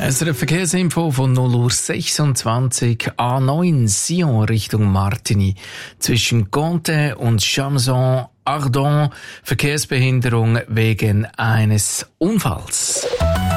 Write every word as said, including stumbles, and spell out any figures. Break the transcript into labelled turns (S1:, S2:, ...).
S1: S R F Verkehrsinfo von null Uhr sechsundzwanzig, A neun Sion Richtung Martigny. Zwischen Contes und Chamson-Ardon Verkehrsbehinderung wegen eines Unfalls.